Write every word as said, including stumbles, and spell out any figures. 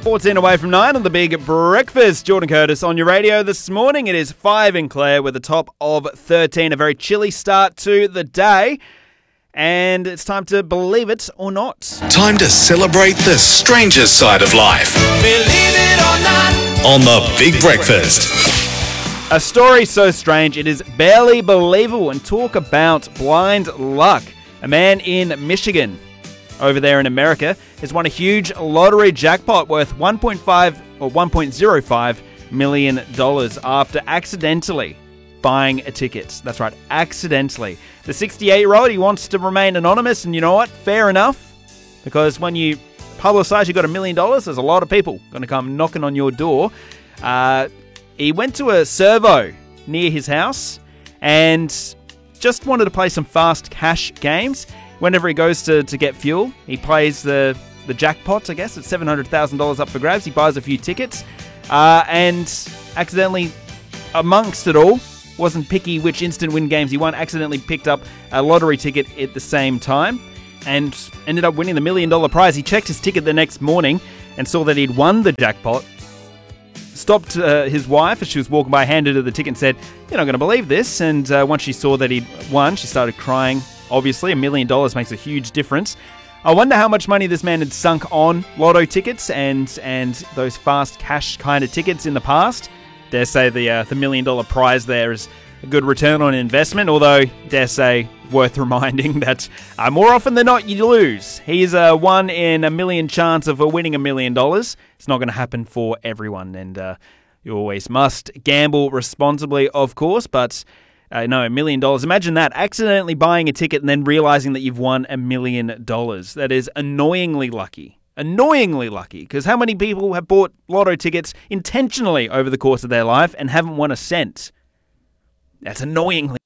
fourteen away from nine on the Big Breakfast. Jordan Curtis on your radio this morning. It is five in Clare with a top of thirteen. A very chilly start to the day. And it's time to believe it or not. Time to celebrate the stranger side of life. Believe it or not. On the Big Breakfast. A story so strange it is barely believable. And talk about blind luck. A man in Michigan, over there in America, has won a huge lottery jackpot worth one point five or one point zero five million dollars after accidentally buying a ticket. That's right, accidentally. The sixty-eight-year-old, he wants to remain anonymous, and you know what? Fair enough, because when you publicise you got a million dollars, there's a lot of people going to come knocking on your door. Uh, he went to a servo near his house and just wanted to play some fast cash games. Whenever he goes to, to get fuel, he plays the, the jackpot, I guess. It's seven hundred thousand dollars up for grabs. He buys a few tickets uh, and accidentally, amongst it all, wasn't picky which instant win games he won, accidentally picked up a lottery ticket at the same time and ended up winning the million dollar prize. He checked his ticket the next morning and saw that he'd won the jackpot. Stopped uh, his wife as she was walking by, handed her the ticket and said, "You're not going to believe this." And uh, once she saw that he'd won, she started crying. Obviously, a million dollars makes a huge difference. I wonder how much money this man had sunk on lotto tickets and and those fast cash kind of tickets in the past. Dare say the uh, the million dollar prize there is a good return on investment, although dare say worth reminding that uh, more often than not you lose. He's a one in a million chance of winning a million dollars. It's not going to happen for everyone, and uh, you always must gamble responsibly, of course, but uh, no, a million dollars. Imagine that, accidentally buying a ticket and then realizing that you've won a million dollars. That is annoyingly lucky. Annoyingly lucky, because how many people have bought lotto tickets intentionally over the course of their life and haven't won a cent? That's annoyingly